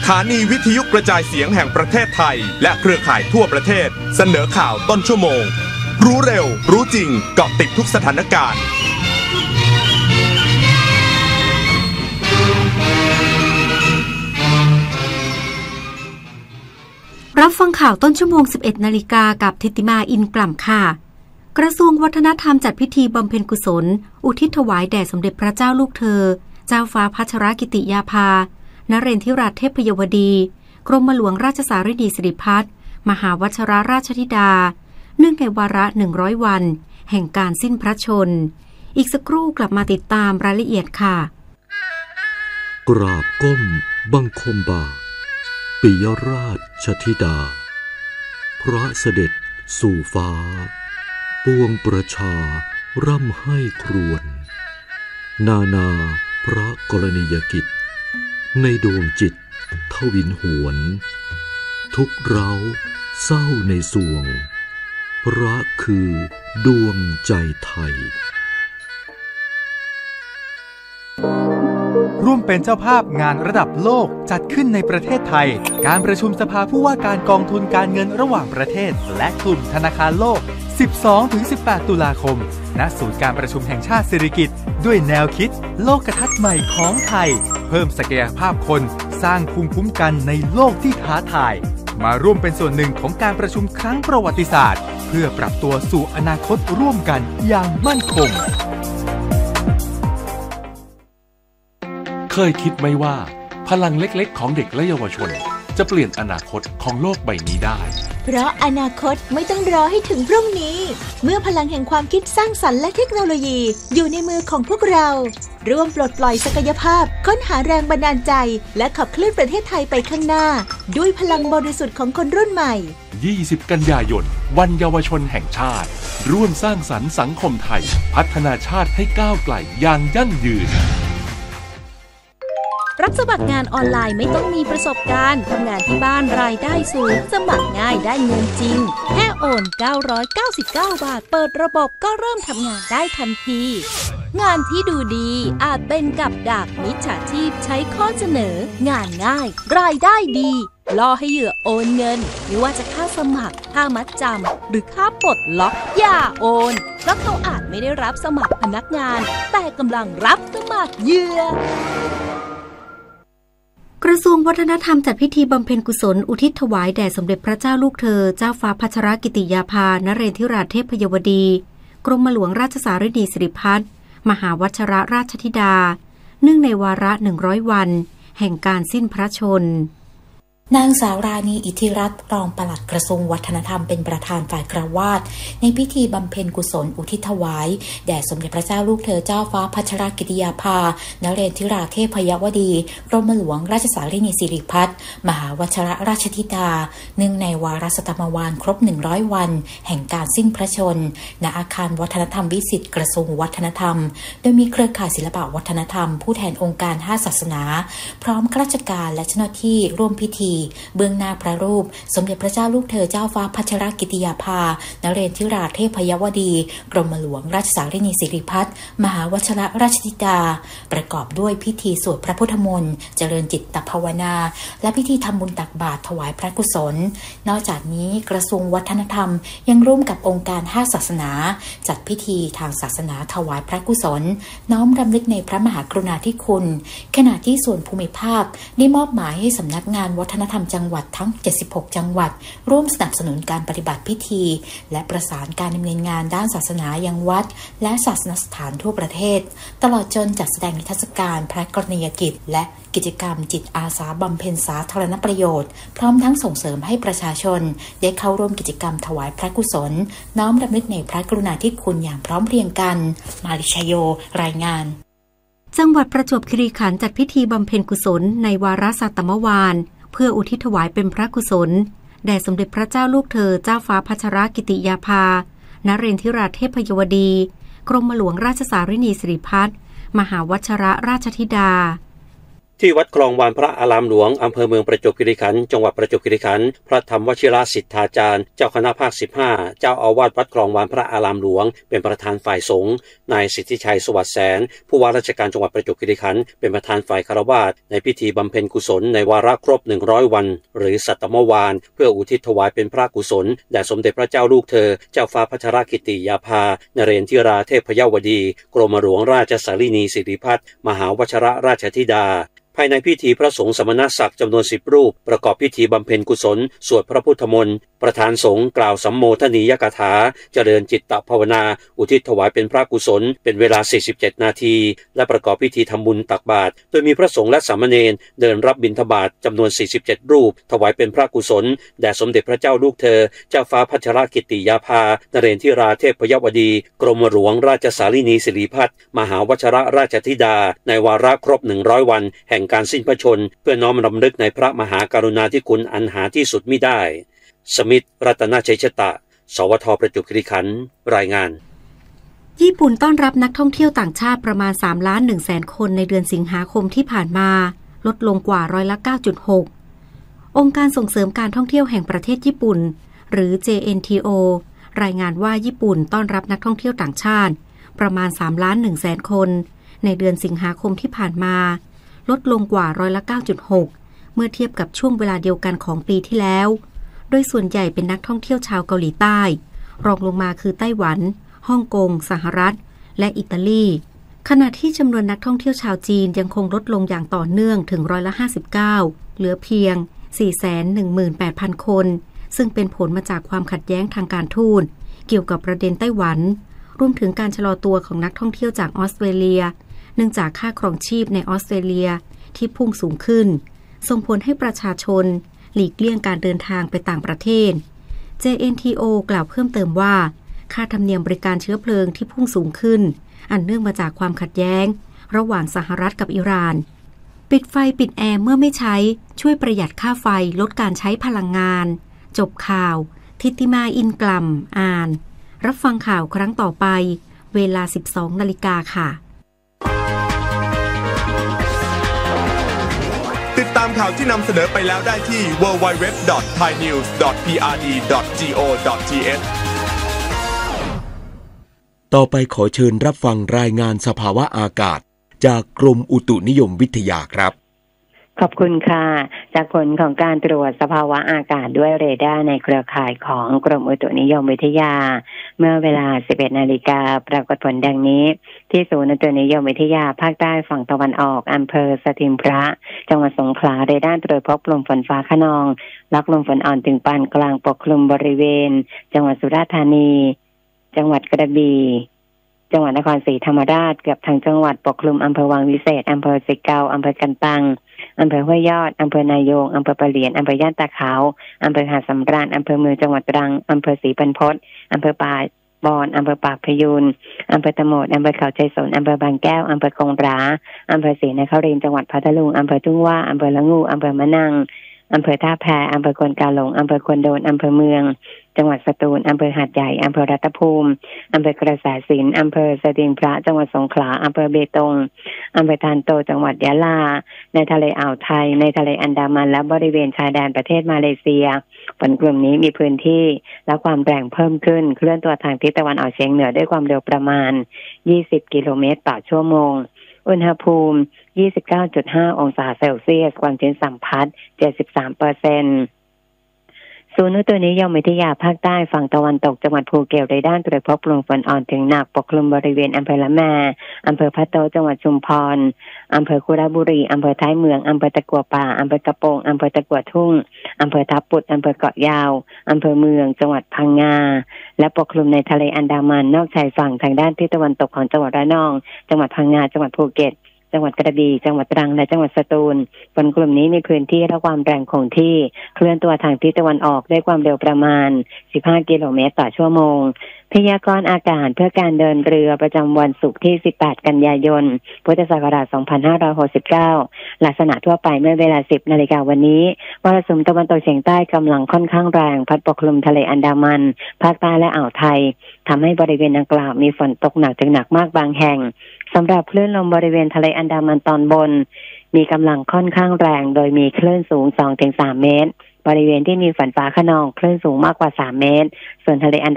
ถานีวิทยุกระจายเสียงแห่งประเทศไทยและเครือข่ายทั่วประเทศเสนอข่าวต้นชั่วโมงรู้เร็วรู้จริงเกาะติดทุกสถานการณ์รับฟังข่าวต้นชั่วโมง 11 นาฬิกากับธิติมาอินกล่ำค่ะกระทรวงวัฒนธรรมจัดพิธีบำเพ็ญกุศลอุทิศถวายแด่สมเด็จพระเจ้าลูกเธอเจ้าฟ้าพัชรกิติยาภานเรนทิราชเทพยวดีกรมหลวงราชสารินีสิริพัฒน์มหาวชิรราชธิดาเนื่องในวาระ100วันแห่งการสิ้นพระชนอีกสักครู่กลับมาติดตามรายละเอียดค่ะกราบก้มบังคมบาทปิยราชธิดาพระเสด็จสู่ฟ้าปวงประชาร่ำให้ครวญนาพระกรณียกิจในดวงจิตทวินหวนทุกเร้าเศร้าในสวงพระคือดวงใจไทยร่วมเป็นเจ้าภาพงานระดับโลกจัดขึ้นในประเทศไทยการประชุมสภาผู้ว่าการกองทุนการเงินระหว่างประเทศและกลุ่มธนาคารโลก 12-18 ตุลาคมณศูนย์การประชุมแห่งชาติสิริกิติ์ด้วยแนวคิดโลกทัศน์ใหม่ของไทยเพิ่มศักยภาพคนสร้างภูมิคุ้มกันในโลกที่ท้าทายมาร่วมเป็นส่วนหนึ่งของการประชุมครั้งประวัติศาสตร์เพื่อปรับตัวสู่อนาคตร่วมกันอย่างมั่นคงเคยคิดไหมว่าพลังเล็กๆของเด็กและเยาวชนจะเปลี่ยนอนาคตของโลกใบนี้ได้เพราะอนาคตไม่ต้องรอให้ถึงพรุ่งนี้เมื่อพลังแห่งความคิดสร้างสรรค์และเทคโนโลยีอยู่ในมือของพวกเราร่วมปลดปล่อยศักยภาพค้นหาแรงบันดาลใจและขับเคลื่อนประเทศไทยไปข้างหน้าด้วยพลังบริสุทธิ์ของคนรุ่นใหม่ 20 กันยายนวันเยาวชนแห่งชาติร่วมสร้างสรรค์สังคมไทยพัฒนาชาติให้ก้าวไกลอย่างยั่งยืนรับสมัครงานออนไลน์ไม่ต้องมีประสบการณ์ทำงานที่บ้านรายได้สูงสมัครง่ายได้เงินจริงแค่โอน999 บาทเปิดระบบก็เริ่มทำงานได้ทันทีงานที่ดูดีอาจเป็นกับดักมิจฉาชีพใช้ข้อเสนองานง่ายรายได้ดีล่อให้เหยื่อโอนเงินไม่ว่าจะค่าสมัครค่ามัดจำหรือค่าปลดล็อกอย่าโอนเพราะเขาอาจไม่ได้รับสมัครพนักงานแต่กำลังรับสมัครเหยื่อกระทรวงวัฒนธรรมจัดพิธีบำเพ็ญกุศลอุทิศถวายแด่สมเด็จพระเจ้าลูกเธอเจ้าฟ้าพัชรกิติยาภานเรนทิราชเทพยวดีกรมหลวงราชสารินีสิริพัฒน์มหาวชิรราชธิดาเนื่องในวาระ100วันแห่งการสิ้นพระชนนางสาวราณีอิทธิรัตน์รองปลัดกระทรวงวัฒนธรรมเป็นประธานฝ่ายคฤหัสถ์ในพิธีบำเพ็ญกุศลอุทิศถวายแด่สมเด็จพระเจ้าลูกเธอเจ้าฟ้าพัชรกิติยาภานเรนทิราเทพยวดีกรมหลวงราชสารินีสิริพัฒน์มหาวชิรราชธิดาเนื่องในวาระสตมวาลครบ100วันแห่งการสิ้นพระชนณอาคารวัฒนธรรมวิสิตกระทรวงวัฒนธรรมโดยมีเครือข่ายศิลปวัฒนธรรมผู้แทนองค์การ5ศาสนาพร้อมข้าราชการและเจ้าหน้าที่ร่วมพิธีเบื้องหน้าพระรูปสมเด็จพระเจ้าลูกเธอเจ้าฟ้าพัชรกิติยาภานเรนทิราเทพยวดีกรมหลวงราชสารินีสิริพัฒน์มหาวชิรราชธิดาประกอบด้วยพิธีสวดพระพุทธมนต์เจริญจิตภาวนาและพิธีทำบุญตักบาตรถวายพระกุศลนอกจากนี้กระทรวงวัฒนธรรมยังร่วมกับองค์การ5ศาสนาจัดพิธีทางศาสนาถวายพระกุศลน้อมรำลึกในพระมหากรุณาธิคุณขณะที่ส่วนภูมิภาคได้มอบหมายให้สำนักงานวัฒนธรรมจังหวัดทั้ง76จังหวัดร่วมสนับสนุนการปฏิบัติพิธีและประสานการดำเนินงานด้านศาสนายังวัดและศาสนสถานทั่วประเทศตลอดจนจัดแสดงนิทรรศการพระกรณียกิจและกิจกรรมจิตอาสาบำเพ็ญสาธารณประโยชน์พร้อมทั้งส่งเสริมให้ประชาชนได้เข้าร่วมกิจกรรมถวายพระกุศลน้อมรำลึกในพระกรุณาธิคุณอย่างพร้อมเพรียงกันมาริชโยรายงานจังหวัดประจวบคีรีขันธ์จัดพิธีบำเพ็ญกุศลในวาระสัตมวาลเพื่ออุทิศถวายเป็นพระกุศลแด่สมเด็จพระเจ้าลูกเธอเจ้าฟ้าพัชรกิติยาภานเรนทิราเทพยวดีกรมหลวงราชสารินีสิริพัฒน์มหาวชิรราชธิดาที่วัดคลองวานพระอารามหลวงอำเภอเมืองประจวบคีรีขันธ์จังหวัดประจวบคีรีขันธ์พระธรรมวชิรสิทธาจารย์เจ้าคณะภาค15เจ้าอาวาสวัดคลองวานพระอารามหลวงเป็นประธานฝ่ายสงฆ์นายสิทธิชัยสวัสดิ์แสนผู้ว่าราชการจังหวัดประจวบคีรีขันธ์เป็นประธานฝ่ายคฤหัสถ์ในพิธีบำเพ็ญกุศลในวาระครบ100วันหรือสัตตมวานเพื่ออุทิศถวายเป็นพระกุศลแด่สมเด็จพระเจ้าลูกเธอเจ้าฟ้าพัชรกิติยาภานเรนทิราเทพยวดีกรมหลวงราชสารินีสิริพัฒน์มหาวชรราชธิดาภายในพิธีพระสงฆ์สมณศักดิ์จำนวน10รูปประกอบพิธีบำเพ็ญกุศลสวดพระพุทธมนต์ประธานสงฆ์กล่าวสัมโมทนียกถาเจริญจิตตภาวนาอุทิศถวายเป็นพระกุศลเป็นเวลา47นาทีและประกอบพิธีทำบุญตักบาตรโดยมีพระสงฆ์และสามเณรเดินรับบิณฑบาตจำนวน47รูปถวายเป็นพระกุศลแด่สมเด็จพระเจ้าลูกเธอเจ้าฟ้าพัชรกิติยาภานเรนทิราเทพยวดีกรมหลวงราชสารินีสิริพัฒน์มหาวชรราชธิดาในวาระครบ100วันแห่งการสิ้นพระชนม์เพื่อน้อมรำลึกในพระมหากรุณาธิคุณอันหาที่สุดมิได้สมิทธิ์รัตนชัยชตะสวทประจวบคีรีขันธ์รายงานญี่ปุ่นต้อนรับนักท่องเที่ยวต่างชาติประมาณ 3,100,000 คนในเดือนสิงหาคมที่ผ่านมาลดลงกว่า9.6%องค์การส่งเสริมการท่องเที่ยวแห่งประเทศญี่ปุ่นหรือ JNTO รายงานว่าญี่ปุ่นต้อนรับนักท่องเที่ยวต่างชาติประมาณ 3,100,000 คนในเดือนสิงหาคมที่ผ่านมาลดลงกว่า9.6%เมื่อเทียบกับช่วงเวลาเดียวกันของปีที่แล้วโดยส่วนใหญ่เป็นนักท่องเที่ยวชาวเกาหลีใต้รองลงมาคือไต้หวันฮ่องกงสหรัฐและอิตาลีขณะที่จำนวนนักท่องเที่ยวชาวจีนยังคงลดลงอย่างต่อเนื่องถึง59%เหลือเพียง 418,000 คนซึ่งเป็นผลมาจากความขัดแย้งทางการทูตเกี่ยวกับประเด็นไต้หวันรวมถึงการชะลอตัวของนักท่องเที่ยวจากออสเตรเลียเนื่องจากค่าครองชีพในออสเตรเลียที่พุ่งสูงขึ้นส่งผลให้ประชาชนหลีกเลี่ยงการเดินทางไปต่างประเทศ JNTO กล่าวเพิ่มเติมว่าค่าธรรมเนียมบริการเชื้อเพลิงที่พุ่งสูงขึ้นอันเนื่องมาจากความขัดแย้งระหว่างสหรัฐกับอิหร่านปิดไฟปิดแอร์เมื่อไม่ใช้ช่วยประหยัดค่าไฟลดการใช้พลังงานจบข่าวทิติมาอินกลัมอ่านรับฟังข่าวครั้งต่อไปเวลา 12 นาฬิกาค่ะติดตามข่าวที่นำเสนอไปแล้วได้ที่ www.thainews.prd.go.th ต่อไปขอเชิญรับฟังรายงานสภาวะอากาศจากกรมอุตุนิยมวิทยาครับขอบคุณค่ะจากผลของการตรวจสภาวะอากาศด้วยเรดาร์ในเครือข่ายของกรมอุตุนิยมวิทยาเมื่อเวลา 11 นาฬิกาปรากฏผลดังนี้ที่ศูนย์อุตุนิยมวิทยาภาคใต้ฝั่งตะวันออกอำเภอสถิมพระจังหวัดสงขลาเรดาร์ตรวจพบลมฝนฟ้าคะนองลักลมฝนอ่อนถึงปานกลางปกคลุมบริเวณจังหวัดสุราษฎร์ธานีจังหวัดกระบี่จังหวัดนครศรีธรรมราชเกือบทั้งจังหวัดปกคลุมอำเภอวังวิเศษอำเภอสิเกาอำเภอกันตังอำเภอห้วยยอดอำเภอนายงอำเภอปะเหลียนอำเภอย่านตาขาวอำเภอหาดสำราญอำเภอเมืองจังหวัดตรังอำเภอศรีบรรพตอำเภอป่าบอนอำเภอปากพยูนอำเภอตะโหมดอำเภอเขาใจสนอำเภอบางแก้วอำเภอกงหราอำเภอศรีนครินทร์จังหวัดพัทลุงอำเภอทุ่งว่าอำเภอละงูอำเภอมะนังอำเภอท่าแพอำเภอควนกาหลงอำเภอควนโดนอำเภอเมืองจังหวัดสตูลอำเภอหาดใหญ่อำเภอรัตภูมิอำเภอกระแสสินอำเภอสถิงพระจังหวัดสงขลาอำเภอเบตงอำเภอทานโตจังหวัดยะลาในทะเลอ่าวไทยในทะเลอันดามันและบริเวณชายแดนประเทศมาเลเซียฝนกลุ่มนี้มีพื้นที่และความแรงเพิ่มขึ้นเคลื่อนตัวทางทิศตะวันออกเฉียงเหนือด้วยความเร็วประมาณ20กิโลเมตรต่อชั่วโมงอุณหภูมิ 29.5 องศาเซลเซียสความชื้นสัมพัทธ์ 73%ศูนย์อุตุนิยมวิทยาภาคใต้ฝั่งตะวันตกจังหวัดภูเก็ตเรดาร์ตรวจพบลมฝนอ่อนถึงหนักปกคลุมบริเวณอำเภอละแมอำเภอพะโตจังหวัดชุมพรอำเภอคุระบุรีอำเภอท้ายเมืองอำเภอตะกัวป่าอำเภอกระโปงอำเภอตะกัวทุ่งอำเภอทับปุดอำเภอเกาะยาวอำเภอเมืองจังหวัดพังงาและปกคลุมในทะเลอันดามันนอกชายฝั่งทางด้านทิศตะวันตกของจังหวัดระนองจังหวัดพังงาจังหวัดภูเก็ตจังหวัดกระบี่จังหวัดตรังและจังหวัดสตูลฝนกลุ่มนี้มีพื้นที่และความแรงคงที่เคลื่อนตัวทางทิศตะวันออกด้วยความเร็วประมาณ15กิโลเมตรต่อชั่วโมงพยากรณ์อากาศเพื่อการเดินเรือประจำวันศุกร์ที่18กันยายนพุทธศักราช2569ลักษณะทั่วไปเมื่อเวลา 10 นาฬิกาวันนี้มรสุมตะวันตกเฉียงใต้กำลังค่อนข้างแรงพัดปกคลุมทะเลอันดามันภาคใต้และอ่าวไทยทำให้บริเวณดังกล่าวมีฝนตกหนักถึงหนักมากบางแห่งสำหรับคลื่นลมบริเวณทะเลอันดามันตอนบนมีกำลังค่อนข้างแรงโดยมีคลื่นสูง 2-3 เมตรบริเวณที่มีฝนฟ้าคะนองคลื่นสูงมากกว่า3 เมตรส่วนทะเลอัน